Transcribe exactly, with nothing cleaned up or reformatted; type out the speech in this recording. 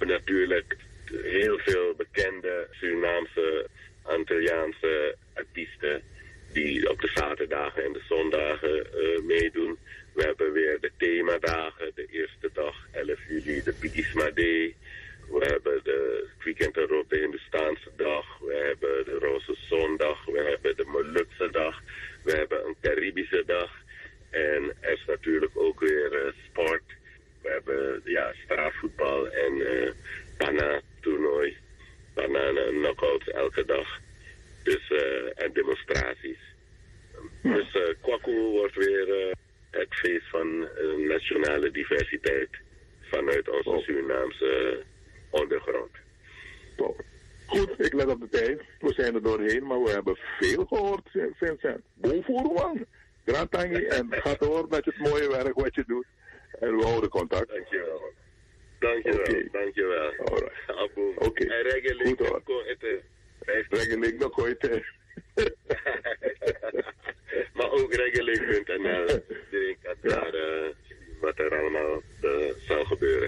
hebben natuurlijk heel veel bekende Surinaamse, Antilliaanse artiesten die op de zaterdagen en de zondagen uh, meedoen. We hebben weer de themadagen, de eerste dag, elf juli, de Pigisma Day. We hebben de Weekend erop, de Hindustaanse dag. We hebben de Roze Zondag. We hebben de Molukse dag. We hebben een Caribische dag. En er is natuurlijk ook weer uh, sport. We hebben ja, straatvoetbal en uh, Pana-toernooi. Bananen, knockouts elke dag. Dus, uh, en demonstraties. Ja. Dus uh, Kwaku wordt weer uh, het feest van uh, nationale diversiteit vanuit onze oh. Surinaamse uh, ondergrond. Top. Goed, ik let op de tijd. We zijn er doorheen, maar we hebben veel gehoord, Vincent. Bovenvoer, man. Grantangi, en ga door met het mooie werk wat je doet. En we houden contact. Dankjewel. Dankjewel. Okay. Dankjewel. Alright. Oké. Okay. En regeling nog ooit. Regeling nog ooit. Maar ook regeling punt n l. Iedereen kan daar uh, wat er allemaal uh, zal gebeuren.